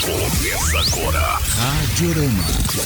Começa agora, Radiorama.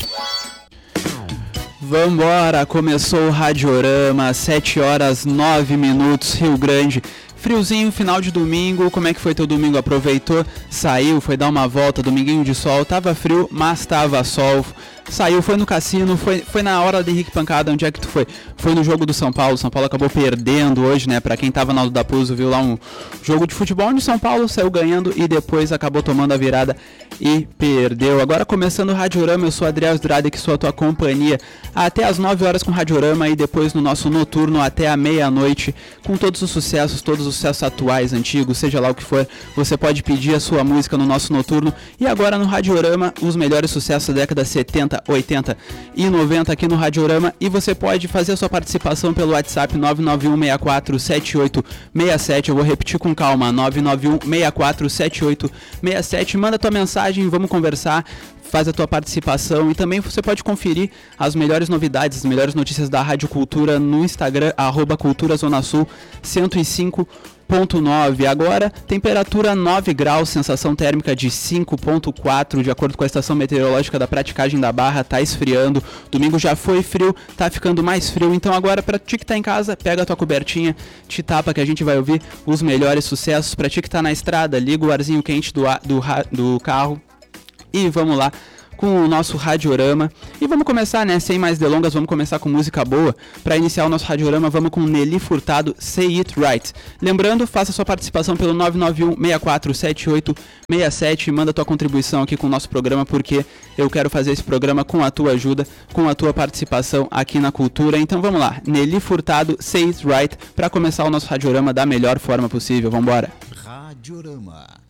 Vambora, começou o Radiorama, 7 horas 9 minutos, Rio Grande. Friozinho, final de domingo, como é que foi teu domingo? Aproveitou, saiu, foi dar uma volta, dominguinho de sol, tava frio, mas tava sol. Saiu, foi no cassino, foi na hora de Henrique Pancada. Onde é que tu foi? Foi no jogo do São Paulo. São Paulo acabou perdendo hoje, né? Pra quem tava na Aldo da Puzo, viu lá um jogo de futebol onde São Paulo saiu ganhando e depois acabou tomando a virada e perdeu. Agora começando o Radiorama, eu sou Adriel Andrade, que sou a tua companhia até as 9 horas com o Radiorama e depois no nosso noturno até a meia-noite com todos os sucessos atuais, antigos, seja lá o que for. Você pode pedir a sua música no nosso noturno e agora no Radiorama, os melhores sucessos da década 70, 80 e 90 aqui no Radiorama, e você pode fazer a sua participação pelo WhatsApp 991647867. Eu vou repetir com calma, 991647867. Manda tua mensagem, vamos conversar, faz a tua participação e também você pode conferir as melhores novidades, as melhores notícias da Rádio Cultura no Instagram, @CulturaZonaSul 105.9. Agora, temperatura 9 graus, sensação térmica de 5.4, de acordo com a estação meteorológica da Praticagem da Barra, tá esfriando. Domingo já foi frio, tá ficando mais frio, então agora pra ti que tá em casa, pega a tua cobertinha, te tapa que a gente vai ouvir os melhores sucessos. Pra ti que tá na estrada, liga o arzinho quente do carro e vamos lá com o nosso Radiorama. E vamos começar, né, sem mais delongas, vamos começar com música boa. Para iniciar o nosso Radiorama, vamos com Nelly Furtado, Say It Right. Lembrando, faça sua participação pelo 991647867 e manda tua contribuição aqui com o nosso programa, porque eu quero fazer esse programa com a tua ajuda, com a tua participação aqui na Cultura. Então vamos lá, Nelly Furtado, Say It Right, para começar o nosso Radiorama da melhor forma possível. Vambora! Radiorama.